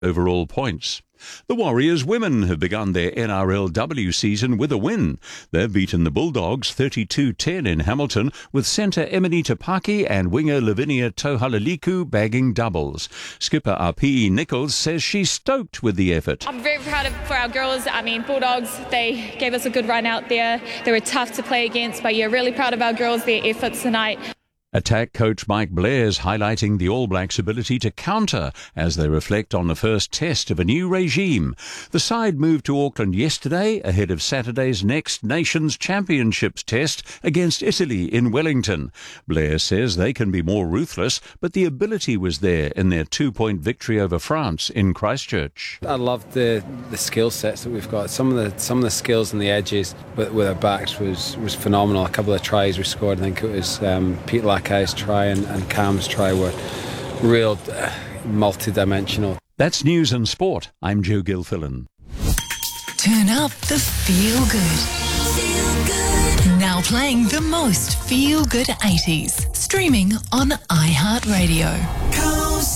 overall points. The Warriors women have begun their NRLW season with a win. They've beaten the Bulldogs 32-10 in Hamilton, with centre Emily Tapaki and winger Lavinia Tohalaliku bagging doubles. Skipper Api Nichols says she's stoked with the effort. I'm very proud for our girls. Bulldogs, they gave us a good run out there. They were tough to play against, but really proud of our girls, their efforts tonight. Attack coach Mike Blair's highlighting the All Blacks' ability to counter as they reflect on the first test of a new regime. The side moved to Auckland yesterday ahead of Saturday's Next Nations Championships test against Italy in Wellington. Blair says they can be more ruthless, but the ability was there in their 2-point victory over France in Christchurch. I love the skill sets that we've got. Some of the skills and the edges with our backs was phenomenal. A couple of tries we scored. I think it was Pete Lakai's try and Cam's try were real multi-dimensional. That's News and Sport. I'm Joe Gilfillan. Turn up the feel-good. Now playing the most feel-good 80s. Streaming on iHeartRadio.